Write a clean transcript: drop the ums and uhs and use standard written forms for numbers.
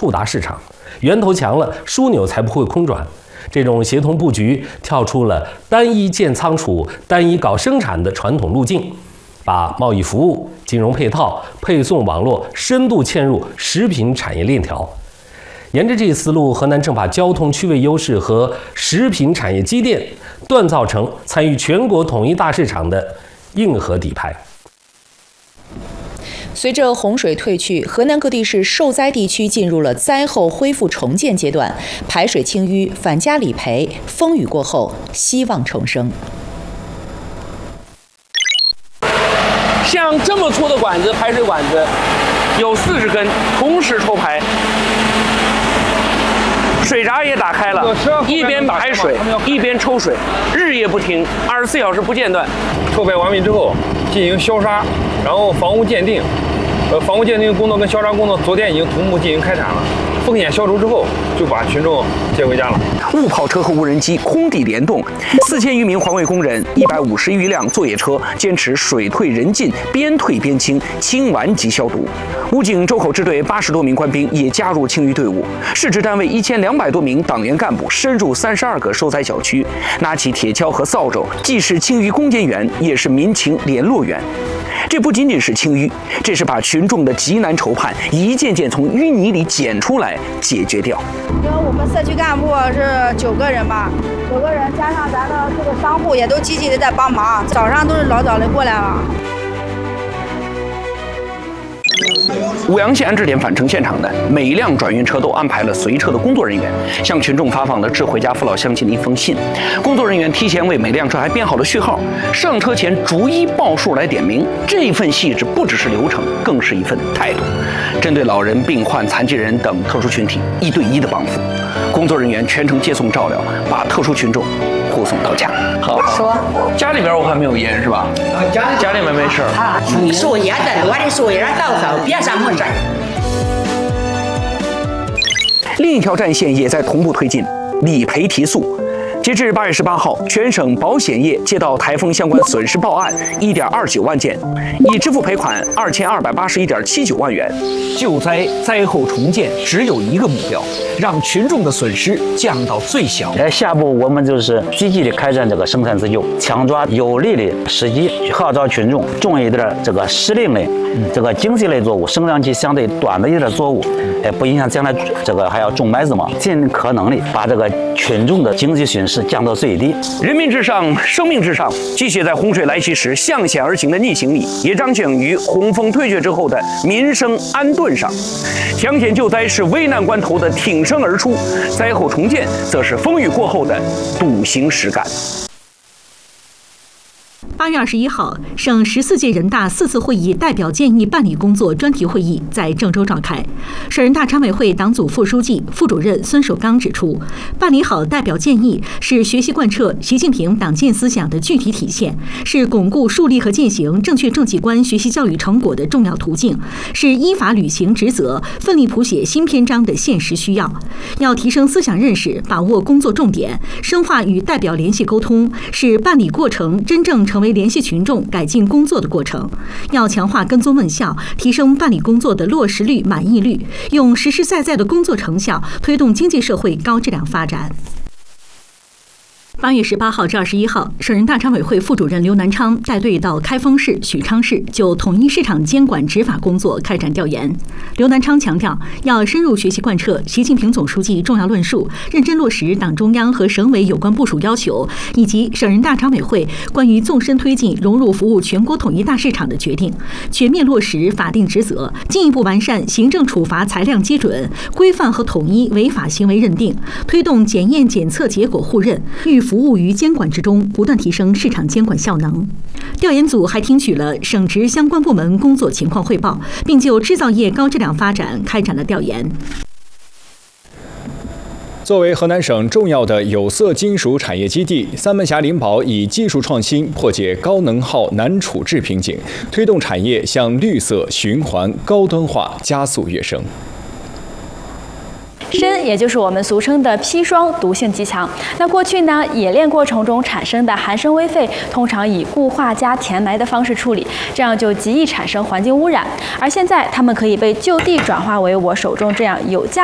触达市场，源头强了，枢纽才不会空转。这种协同布局跳出了单一建仓储、单一搞生产的传统路径，把贸易服务、金融配套、配送网络深度嵌入食品产业链条。沿着这一思路，河南正把交通区位优势和食品产业积淀锻造成参与全国统一大市场的硬核底牌。 随着洪水退去，河南各地市受灾地区进入了灾后恢复重建阶段，排水清淤、返家理赔，风雨过后，希望重生。 像这么粗的管子，排水管子有40根，同时抽排。水闸也打开了，一边排水一边抽水，日夜不停，24小时不间断。 抽排完毕之后，进行消杀，然后房屋鉴定。房屋鉴定工作跟消杀工作昨天已经同步进行开展了。风险消除之后，就把群众接回家了。 误跑车和无人机空地联动，4000余名环卫工人，150余辆作业车，坚持水退人进，边退边清，清完即消毒。武警周口支队80多名官兵也加入清淤队伍，市直单位1200多名党员干部深入32个受灾小区，拿起铁锹和扫帚，既是清淤攻坚员，也是民情联络员。这不仅仅是清淤，这是把群众的急难愁盼一件件从淤泥里捡出来解决掉。 我们社区干部是9个人吧，9个人加上咱的这个商户也都积极的在帮忙，早上都是老早的过来了。 舞阳县安置点返程现场呢，每一辆转运车都安排了随车的工作人员，向群众发放了致回家父老乡亲的一封信。工作人员提前为每辆车还编好了序号，上车前逐一报数来点名。这份细致不只是流程，更是一份态度。针对老人、病患、残疾人等特殊群体1对1的帮扶，工作人员全程接送照料，把特殊群众护送到家。 好，说家里边我还没有烟是吧？家里面没事。 输液的多的输液到手，别上没事。 另一条战线也在同步推进，理赔提速。截至8月18号，全省保险业接到台风相关损失报案1.29万件，已支付赔款2281.79万元。 救灾灾后重建只有一个目标，让群众的损失降到最小。 下步我们就是积极的开展这个生产自救，强抓有利的时机，号召群众种一点这个时令类、这个经济类作物，生长期相对短的一点作物，不影响将来这个还要种麦子嘛，尽可能的把这个群众的经济损失降到最低。 人民至上，生命至上，既写在洪水来袭时向险而行的逆行里，也彰显于洪峰退却之后的民生安顿上。抢险救灾是危难关头的挺身而出，灾后重建则是风雨过后的笃行实干。 8月21号，省14届人大4次会议代表建议办理工作专题会议在郑州召开。省人大常委会党组副书记、副主任孙守刚指出，办理好代表建议是学习贯彻习近平党建思想的具体体现，是巩固树立和践行正确政绩观学习教育成果的重要途径，是依法履行职责、奋力谱写新篇章的现实需要。要提升思想认识，把握工作重点，深化与代表联系沟通，使办理过程真正成为联系群众、改进工作的过程。要强化跟踪问效，提升办理工作的落实率、满意率，用实实在在的工作成效推动经济社会高质量发展。8月18号至21号，省人大常委会副主任刘南昌带队到开封市、许昌市就统一市场监管执法工作开展调研。刘南昌强调，要深入学习贯彻习近平总书记重要论述，认真落实党中央和省委有关部署要求，以及省人大常委会关于纵深推进融入服务全国统一大市场的决定，全面落实法定职责，进一步完善行政处罚裁量基准，规范和统一违法行为认定，推动检验检测结果互认，预服务于监管之中，不断提升市场监管效能。调研组还听取了省直相关部门工作情况汇报，并就制造业高质量发展开展了调研。 作为河南省重要的有色金属产业基地，三门峡灵宝以技术创新破解高能耗难处置瓶颈，推动产业向绿色、循环、高端化加速跃升。 砷也就是我们俗称的砒霜，毒性极强。那过去呢，冶炼过程中产生的含砷微废，通常以固化加填埋的方式处理，这样就极易产生环境污染。而现在，它们可以被就地转化为我手中这样有价